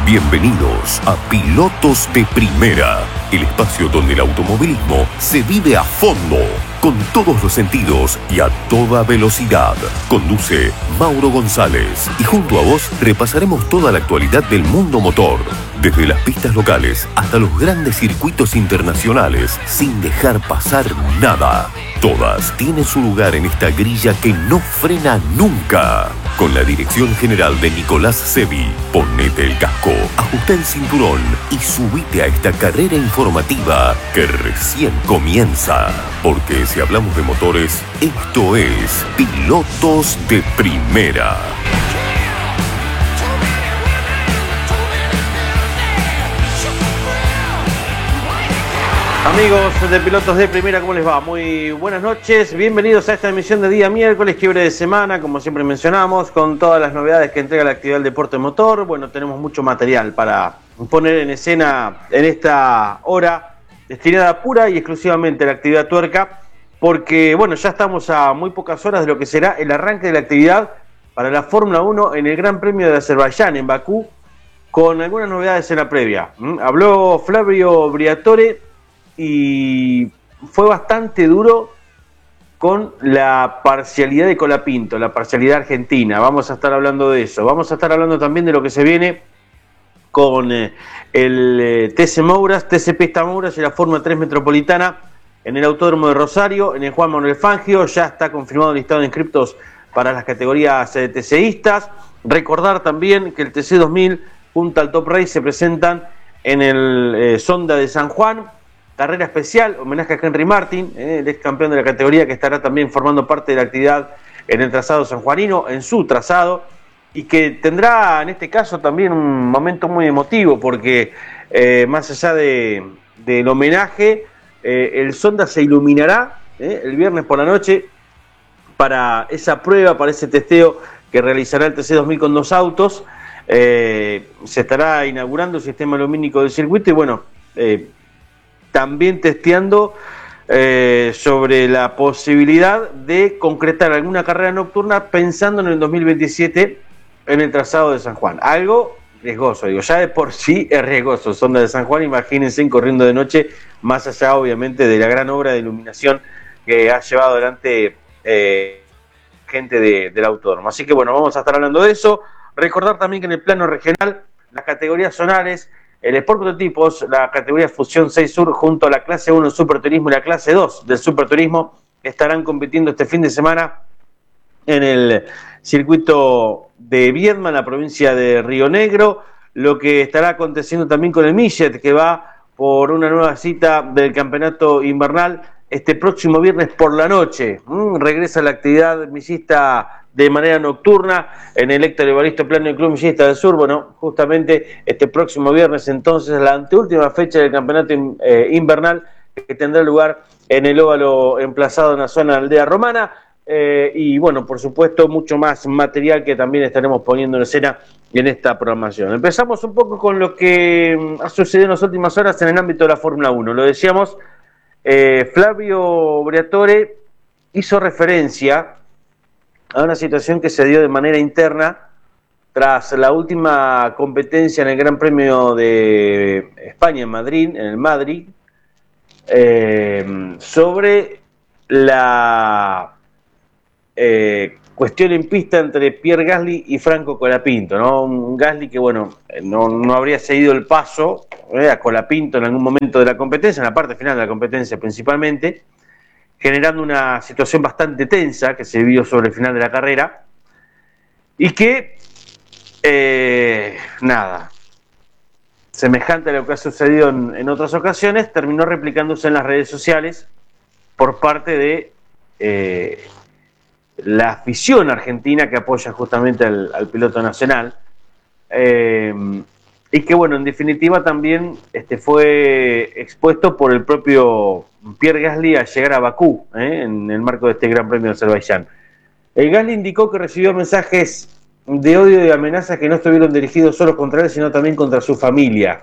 Bienvenidos a Pilotos de Primera, el espacio donde el automovilismo se vive a fondo, con todos los sentidos y a toda velocidad. Conduce Mauro González y junto a vos repasaremos toda la actualidad del mundo motor, desde las pistas locales hasta los grandes circuitos internacionales, sin dejar pasar nada. Todas tienen su lugar en esta grilla que no frena nunca. Con la dirección general de Nicolás Sevi, ponete el casco, ajusta el cinturón y subite a esta carrera informativa que recién comienza. Porque si hablamos de motores, esto es Pilotos de Primera. Amigos de Pilotos de Primera, ¿cómo les va? Muy buenas noches, bienvenidos a esta emisión de día miércoles, quiebre de semana, como siempre mencionamos, con todas las novedades que entrega la actividad del deporte motor. Bueno, tenemos mucho material para poner en escena en esta hora, destinada pura y exclusivamente a la actividad tuerca, porque bueno, ya estamos a muy pocas horas de lo que será el arranque de la actividad para la Fórmula 1 en el Gran Premio de Azerbaiyán, en Bakú, con algunas novedades en la previa. Habló Flavio Briatore y fue bastante duro con la parcialidad de Colapinto, la parcialidad argentina. Vamos a estar hablando de eso. Vamos a estar hablando también de lo que se viene con el TC Mouras, TC Pista Mouras y la Fórmula 3 Metropolitana en el Autódromo de Rosario, en el Juan Manuel Fangio. Ya está confirmado el listado de inscriptos para las categorías TCistas. Recordar también que el TC 2000 junto al Top Race se presentan en el Sonda de San Juan. Carrera especial, homenaje a Henry Martin, el ex campeón de la categoría, que estará también formando parte de la actividad en el trazado sanjuanino, en su trazado, y que tendrá en este caso también un momento muy emotivo, porque más allá del homenaje, el Sonda se iluminará el viernes por la noche para esa prueba, para ese testeo que realizará el TC 2000 con dos autos. Se estará inaugurando el sistema lumínico del circuito y bueno, también testeando sobre la posibilidad de concretar alguna carrera nocturna pensando en el 2027 en el trazado de San Juan. Algo riesgoso, digo, ya de por sí es riesgoso. Sonda de San Juan, imagínense corriendo de noche, más allá obviamente de la gran obra de iluminación que ha llevado adelante gente del autódromo. Así que bueno, vamos a estar hablando de eso. Recordar también que en el plano regional, las categorías zonales, el Sport Prototipos, la categoría Fusión 6 Sur, junto a la clase 1 del Superturismo y la clase 2 del Superturismo, estarán compitiendo este fin de semana en el circuito de Viedma, en la provincia de Río Negro. Lo que estará aconteciendo también con el Millet, que va por una nueva cita del campeonato invernal este próximo viernes por la noche. Regresa la actividad millista de manera nocturna en el Héctor Evaristo Plano y Club Millista del Sur. Bueno, justamente este próximo viernes entonces la anteúltima fecha del campeonato invernal, que tendrá lugar en el óvalo emplazado en la zona de Aldea Romana, y bueno, por supuesto mucho más material que también estaremos poniendo en escena en esta programación. Empezamos un poco con lo que ha sucedido en las últimas horas en el ámbito de la Fórmula 1. Lo decíamos, Flavio Briatore hizo referencia a una situación que se dio de manera interna tras la última competencia en el Gran Premio de España en Madrid, en el Madrid, sobre la cuestión en pista entre Pierre Gasly y Franco Colapinto, ¿no? Un Gasly que, bueno, no habría seguido el paso a Colapinto en algún momento de la competencia, en la parte final de la competencia principalmente, generando una situación bastante tensa que se vio sobre el final de la carrera y que, semejante a lo que ha sucedido en otras ocasiones, terminó replicándose en las redes sociales por parte de la afición argentina que apoya justamente al piloto nacional, y que bueno, en definitiva también fue expuesto por el propio Pierre Gasly al llegar a Bakú, en el marco de este Gran Premio de Azerbaiyán. El Gasly indicó que recibió mensajes de odio y amenazas que no estuvieron dirigidos solo contra él, sino también contra su familia.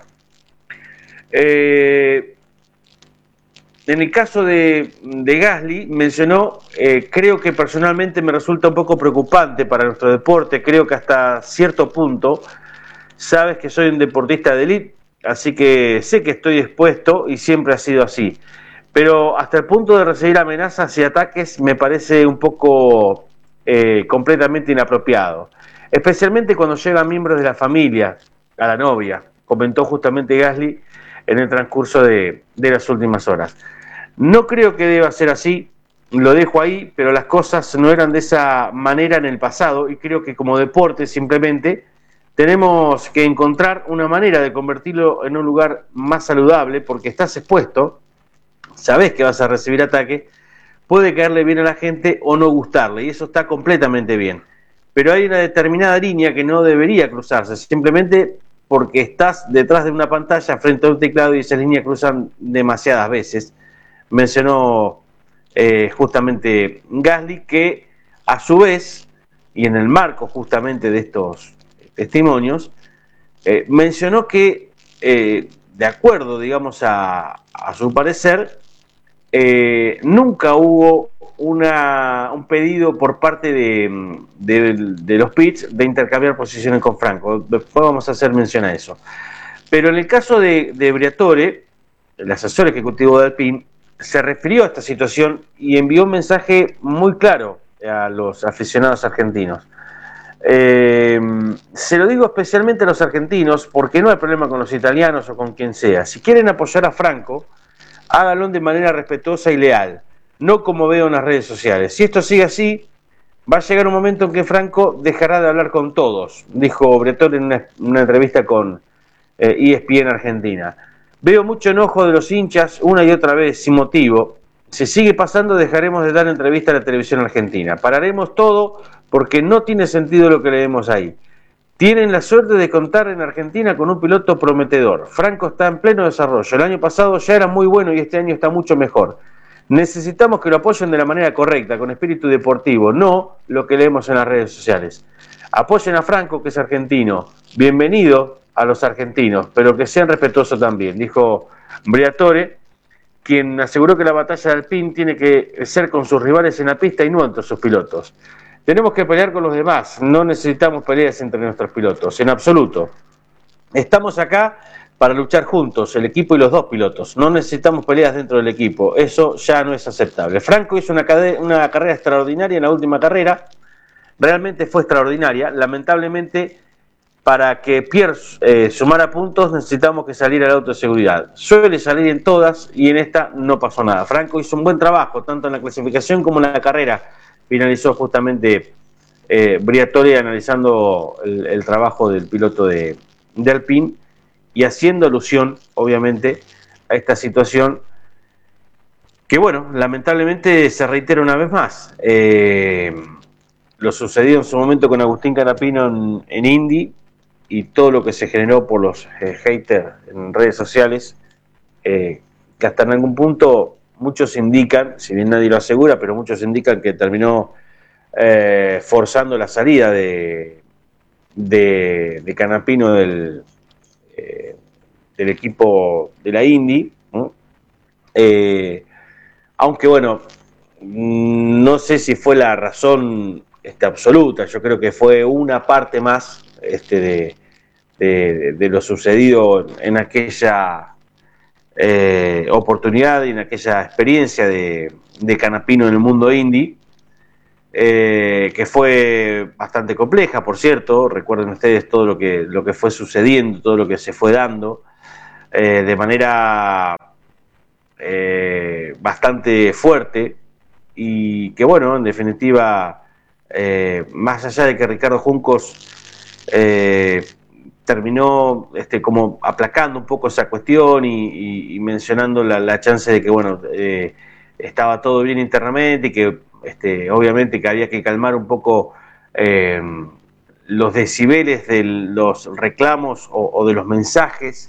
En el caso de Gasly, mencionó, creo que personalmente me resulta un poco preocupante para nuestro deporte, creo que hasta cierto punto Sabes que soy un deportista de élite, así que sé que estoy expuesto y siempre ha sido así. Pero hasta el punto de recibir amenazas y ataques me parece un poco completamente inapropiado. Especialmente cuando llegan miembros de la familia a la novia, comentó justamente Gasly en el transcurso de las últimas horas. No creo que deba ser así, lo dejo ahí, pero las cosas no eran de esa manera en el pasado y creo que como deporte simplemente tenemos que encontrar una manera de convertirlo en un lugar más saludable porque estás expuesto, sabés que vas a recibir ataque, puede caerle bien a la gente o no gustarle y eso está completamente bien. Pero hay una determinada línea que no debería cruzarse, simplemente porque estás detrás de una pantalla frente a un teclado y esas líneas cruzan demasiadas veces. Mencionó justamente Gasly que a su vez, y en el marco justamente de estos testimonios, mencionó que de acuerdo, digamos, a su parecer, nunca hubo un pedido por parte de los pits de intercambiar posiciones con Franco. Después vamos a hacer mención a eso. Pero en el caso de Briatore, el asesor ejecutivo de Alpine, se refirió a esta situación y envió un mensaje muy claro a los aficionados argentinos. Se lo digo especialmente a los argentinos porque no hay problema con los italianos o con quien sea. Si quieren apoyar a Franco, háganlo de manera respetuosa y leal, no como veo en las redes sociales. Si esto sigue así, va a llegar un momento en que Franco dejará de hablar con todos, dijo Bretón en una entrevista con ESPN Argentina. Veo mucho enojo de los hinchas una y otra vez, sin motivo. Si sigue pasando, dejaremos de dar entrevista a la televisión argentina. Pararemos todo porque no tiene sentido lo que leemos ahí. Tienen la suerte de contar en Argentina con un piloto prometedor. Franco está en pleno desarrollo. El año pasado ya era muy bueno y este año está mucho mejor. Necesitamos que lo apoyen de la manera correcta, con espíritu deportivo, no lo que leemos en las redes sociales. Apoyen a Franco, que es argentino. Bienvenido a los argentinos, pero que sean respetuosos también, dijo Briatore, quien aseguró que la batalla de Alpine tiene que ser con sus rivales en la pista y no entre sus pilotos. Tenemos que pelear con los demás, no necesitamos peleas entre nuestros pilotos, en absoluto. Estamos acá para luchar juntos, el equipo y los dos pilotos. No necesitamos peleas dentro del equipo, eso ya no es aceptable. Franco hizo una carrera extraordinaria en la última carrera, realmente fue extraordinaria. Lamentablemente, para que Pierre sumara puntos, necesitamos que saliera el auto de seguridad. Suele salir en todas y en esta no pasó nada. Franco hizo un buen trabajo, tanto en la clasificación como en la carrera. Finalizó justamente Briatore analizando el trabajo del piloto de Alpine y haciendo alusión, obviamente, a esta situación que, bueno, lamentablemente se reitera una vez más. Lo sucedido en su momento con Agustín Canapino en Indy y todo lo que se generó por los haters en redes sociales, que hasta en algún punto muchos indican, si bien nadie lo asegura, pero muchos indican que terminó forzando la salida de Canapino del equipo de la Indy, ¿no? Aunque bueno, no sé si fue la razón absoluta, yo creo que fue una parte más de lo sucedido en aquella oportunidad y en aquella experiencia de Canapino en el mundo indie, que fue bastante compleja, por cierto. Recuerden ustedes todo lo que fue sucediendo, todo lo que se fue dando de manera bastante fuerte y que, bueno, en definitiva, más allá de que Ricardo Juncos terminó como aplacando un poco esa cuestión y mencionando la chance de que, bueno, estaba todo bien internamente y que obviamente que había que calmar un poco los decibeles de los reclamos o de los mensajes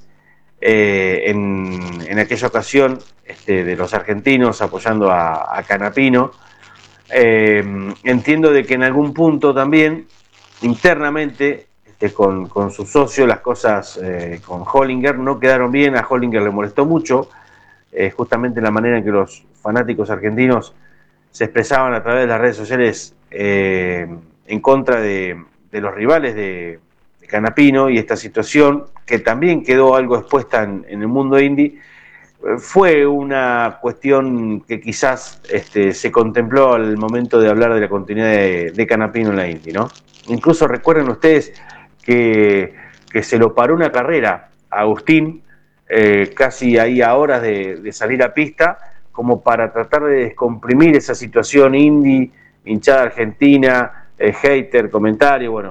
en aquella ocasión de los argentinos apoyando a Canapino. Entiendo de que en algún punto también internamente con su socio las cosas con Hollinger no quedaron bien. A Hollinger le molestó mucho justamente la manera en que los fanáticos argentinos se expresaban a través de las redes sociales en contra de los rivales de Canapino y esta situación, que también quedó algo expuesta en el mundo indie, fue una cuestión que quizás se contempló al momento de hablar de la continuidad de Canapino en la indie, ¿no? Incluso recuerden ustedes que se lo paró una carrera a Agustín, casi ahí a horas de salir a pista, como para tratar de descomprimir esa situación indie, hinchada argentina, hater, comentario, bueno,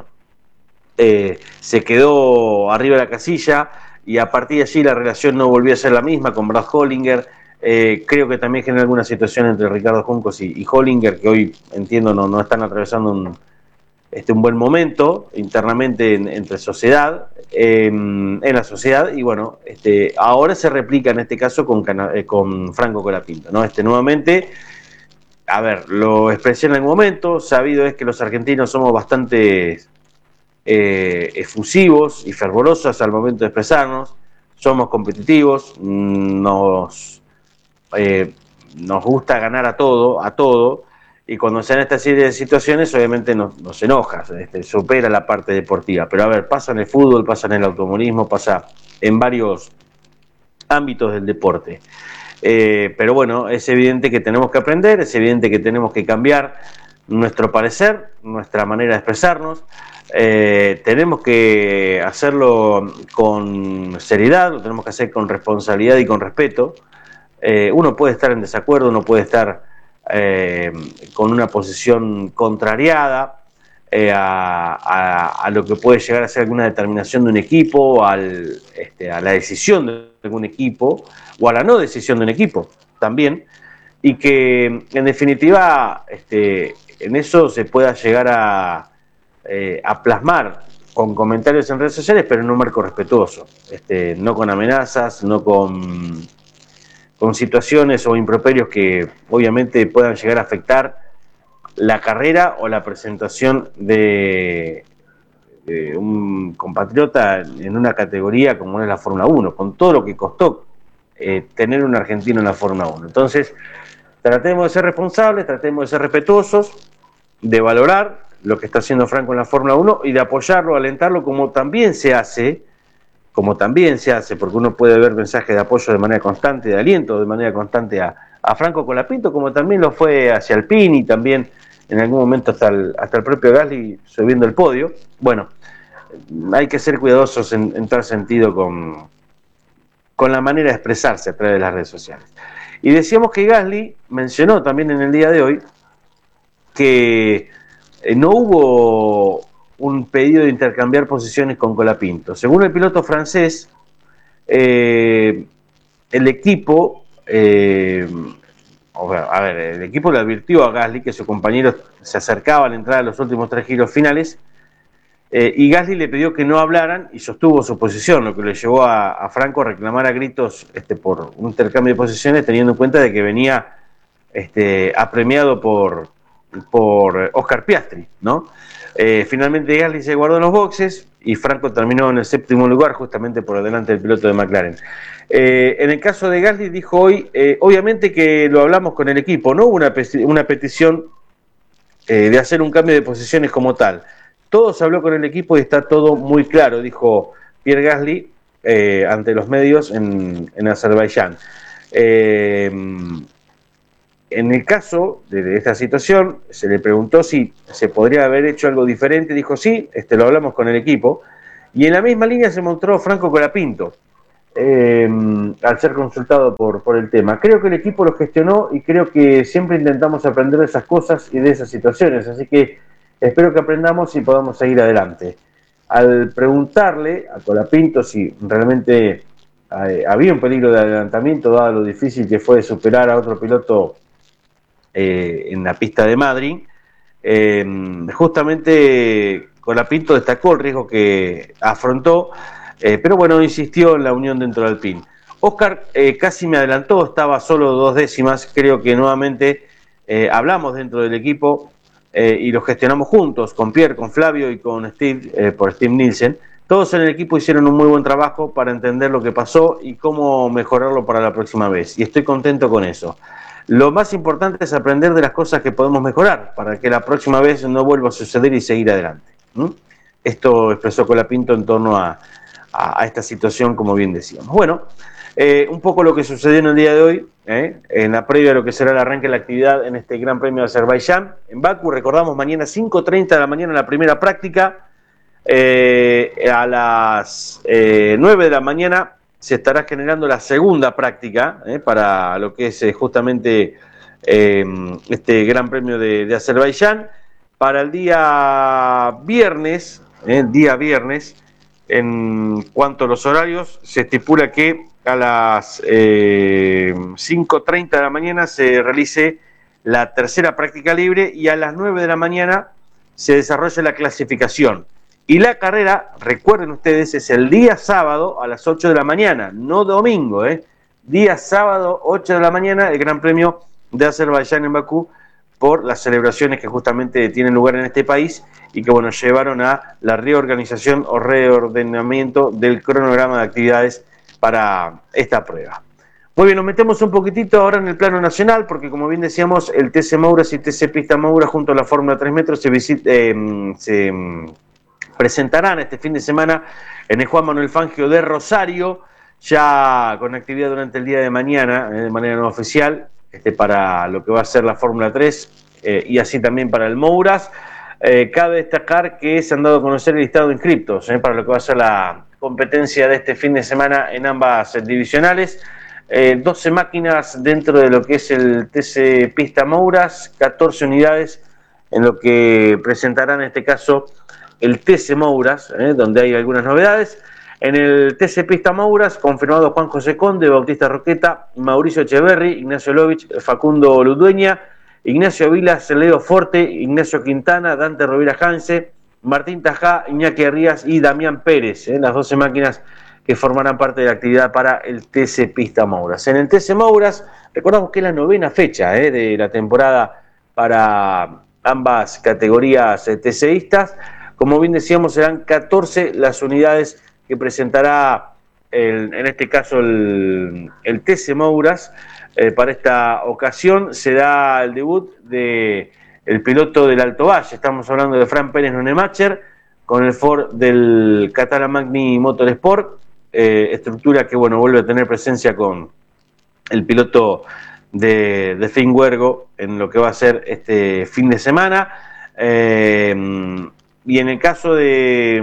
se quedó arriba de la casilla y a partir de allí la relación no volvió a ser la misma con Brad Hollinger. Creo que también generó alguna situación entre Ricardo Juncos y Hollinger, que hoy entiendo no están atravesando un buen momento internamente entre sociedad, en la sociedad, y bueno, ahora se replica en este caso con Franco Colapinto, ¿no? Nuevamente, a ver, lo expresé en algún momento, sabido es que los argentinos somos bastante efusivos y fervorosos al momento de expresarnos, somos competitivos, nos gusta ganar a todo, y cuando se dan esta serie de situaciones obviamente nos enoja, supera la parte deportiva, pero a ver, pasa en el fútbol, pasa en el automovilismo, pasa en varios ámbitos del deporte, pero bueno, es evidente que tenemos que aprender, es evidente que tenemos que cambiar nuestro parecer, nuestra manera de expresarnos. Tenemos que hacerlo con seriedad, lo tenemos que hacer con responsabilidad y con respeto. Uno puede estar en desacuerdo, uno puede estar con una posición contrariada a lo que puede llegar a ser alguna determinación de un equipo, a la decisión de algún equipo o a la no decisión de un equipo también, y que en definitiva en eso se pueda llegar a plasmar con comentarios en redes sociales, pero en un marco respetuoso, no con amenazas, no con situaciones o improperios que obviamente puedan llegar a afectar la carrera o la presentación de un compatriota en una categoría como es la Fórmula 1, con todo lo que costó tener un argentino en la Fórmula 1. Entonces, tratemos de ser responsables, tratemos de ser respetuosos, de valorar lo que está haciendo Franco en la Fórmula 1 y de apoyarlo, alentarlo, como también se hace, porque uno puede ver mensajes de apoyo de manera constante, de aliento de manera constante a Franco Colapinto, como también lo fue hacia Alpine y también en algún momento hasta el propio Gasly subiendo el podio. Bueno, hay que ser cuidadosos en tal sentido con la manera de expresarse a través de las redes sociales. Y decíamos que Gasly mencionó también en el día de hoy que no hubo un pedido de intercambiar posiciones con Colapinto. Según el piloto francés, el equipo, el equipo le advirtió a Gasly que su compañero se acercaba a la entrada de los últimos 3 giros finales, y Gasly le pidió que no hablaran y sostuvo su posición, lo que le llevó a Franco a reclamar a gritos por un intercambio de posiciones, teniendo en cuenta de que venía apremiado por Oscar Piastri, ¿no? Finalmente Gasly se guardó en los boxes y Franco terminó en el 7º lugar, justamente por delante del piloto de McLaren. En el caso de Gasly dijo hoy, obviamente que lo hablamos con el equipo, no hubo una petición de hacer un cambio de posiciones como tal. Todo se habló con el equipo y está todo muy claro, dijo Pierre Gasly ante los medios en Azerbaiyán. En el caso de esta situación, se le preguntó si se podría haber hecho algo diferente, dijo sí, lo hablamos con el equipo, y en la misma línea se mostró Franco Colapinto, al ser consultado por el tema. Creo que el equipo lo gestionó y creo que siempre intentamos aprender de esas cosas y de esas situaciones, así que espero que aprendamos y podamos seguir adelante. Al preguntarle a Colapinto si realmente había un peligro de adelantamiento, dado lo difícil que fue superar a otro piloto en la pista de Madrid, justamente Colapinto destacó el riesgo que afrontó, pero bueno, insistió en la unión dentro del Alpine. Oscar casi me adelantó, estaba solo 2 décimas, creo que nuevamente hablamos dentro del equipo y lo gestionamos juntos, con Pierre, con Flavio y con Steve, por Steve Nielsen. Todos en el equipo hicieron un muy buen trabajo para entender lo que pasó y cómo mejorarlo para la próxima vez, y estoy contento con eso. Lo más importante es aprender de las cosas que podemos mejorar para que la próxima vez no vuelva a suceder y seguir adelante. esto expresó Colapinto en torno a esta situación, como bien decíamos. Bueno, un poco lo que sucedió en el día de hoy, en la previa de lo que será el arranque de la actividad en este Gran Premio de Azerbaiyán. En Bakú, recordamos, mañana 5:30 de la mañana la primera práctica. A las 9 de la mañana se estará generando la segunda práctica para lo que es justamente este Gran Premio de Azerbaiyán. Para el día viernes, en cuanto a los horarios, se estipula que a las 5:30 de la mañana se realice la tercera práctica libre y a las 9 de la mañana se desarrolla la clasificación. Y la carrera, recuerden ustedes, es el día sábado a las 8 de la mañana, no domingo, día sábado, 8 de la mañana, el Gran Premio de Azerbaiyán en Bakú, por las celebraciones que justamente tienen lugar en este país y que, bueno, llevaron a la reorganización o reordenamiento del cronograma de actividades para esta prueba. Muy bien, nos metemos un poquitito ahora en el plano nacional, porque como bien decíamos, el TC Mouras y TC Pista Moura junto a la Fórmula 3 metros se presentarán este fin de semana en el Juan Manuel Fangio de Rosario, ya con actividad durante el día de mañana, de manera no oficial, para lo que va a ser la Fórmula 3 y así también para el Mouras. Cabe destacar que se han dado a conocer el listado de inscriptos para lo que va a ser la competencia de este fin de semana en ambas divisionales. 12 máquinas dentro de lo que es el TC Pista Mouras, 14 unidades en lo que presentará en este caso el TC Mouras, donde hay algunas novedades. En el TC Pista Mouras, confirmado Juan José Conde, Bautista Roqueta, Mauricio Echeverri, Ignacio Lovich, Facundo Ludueña, Ignacio Vilas, Leo Forte, Ignacio Quintana, Dante Rovira Hanse, Martín Tajá, Iñaki Rías y Damián Pérez, las 12 máquinas que formarán parte de la actividad para el TC Pista Mouras. En el TC Mouras, recordamos que es la 9ª fecha de la temporada para ambas categorías TCistas. Como bien decíamos, serán 14 las unidades que presentará en este caso el TC Mouras. Para esta ocasión se da el debut del piloto del Alto Valle. Estamos hablando de Fran Pérez Nonemacher con el Ford del Catalan Magni Motorsport, estructura que, bueno, vuelve a tener presencia con el piloto de Finguergo en lo que va a ser este fin de semana. Y en el caso de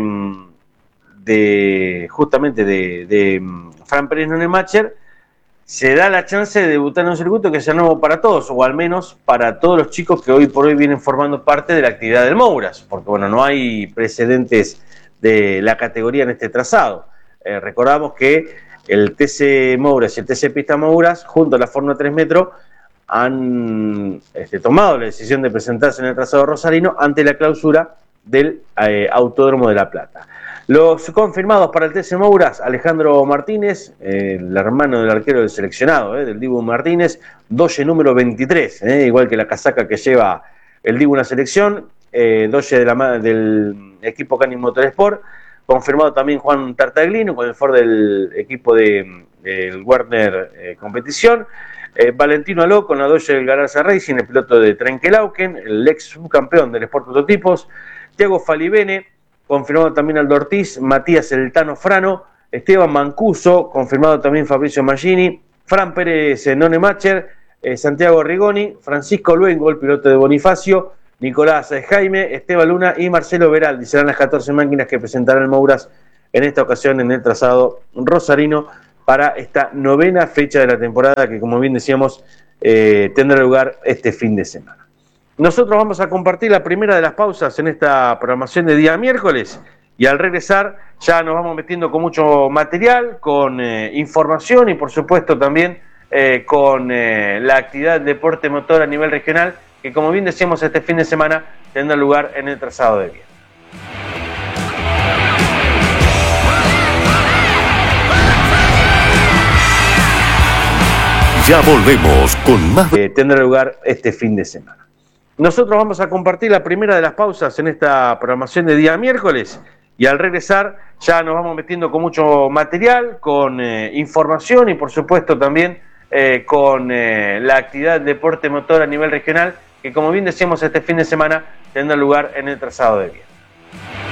Fran Pérez Nonemacher, se da la chance de debutar en un circuito que sea nuevo para todos, o al menos para todos los chicos que hoy por hoy vienen formando parte de la actividad del Mouras, porque, bueno, no hay precedentes de la categoría en este trazado. Recordamos que el TC Mouras y el TC Pista Mouras, junto a la Fórmula 3 Metro, han tomado la decisión de presentarse en el trazado rosarino ante la clausura del Autódromo de La Plata. Los confirmados para el TC Mouras: Alejandro Martínez, el hermano del arquero del seleccionado, del Dibu Martínez, doye número 23, igual que la casaca que lleva el Dibu en la selección, doye del equipo Canin Motorsport. Confirmado también Juan Tartaglino con el Ford del equipo del Werner Competición. Valentino Aló con la doye del Galarza Racing, el piloto de Trenkelauken, el ex subcampeón del Sport Prototipos. Thiago Falibene, confirmado también Aldo Ortiz, Matías El Tano Frano, Esteban Mancuso, confirmado también Fabricio Maggini, Fran Pérez Nonemacher, Santiago Rigoni, Francisco Luengo, el piloto de Bonifacio, Nicolás Jaime, Esteban Luna y Marcelo Veraldi. Serán las 14 máquinas que presentará el Mouras en esta ocasión en el trazado rosarino para esta 9ª fecha de la temporada que, como bien decíamos, tendrá lugar este fin de semana. Nosotros vamos a compartir la primera de las pausas en esta programación de día miércoles y al regresar ya nos vamos metiendo con mucho material, con información y por supuesto también con la actividad de deporte motor a nivel regional que, como bien decíamos, este fin de semana tendrá lugar en el trazado de Viena. Ya volvemos con más. Tendrá lugar este fin de semana. Nosotros vamos a compartir la primera de las pausas en esta programación de día miércoles y al regresar ya nos vamos metiendo con mucho material, con información y por supuesto también con la actividad de deporte motor a nivel regional que, como bien decíamos, este fin de semana tendrá lugar en el trazado de Viena.